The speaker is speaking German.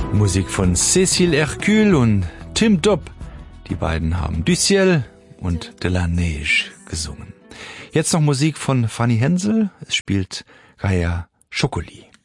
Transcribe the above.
Musik von Cécile Hercule und Tim Dobb. Die beiden haben Du Ciel und De la Neige gesungen. Jetzt noch Musik von Fanny Hensel. Es spielt Gaia Schokoli.